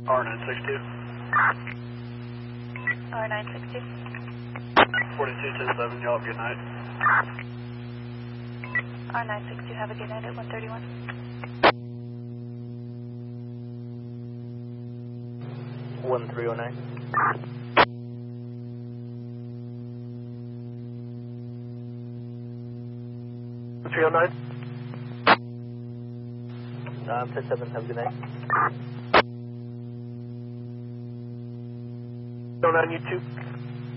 R962. R962. 4210-7, y'all have a good night. R962, have a good night at 131. One 309. Flight 7, have a good night. 09, you 2.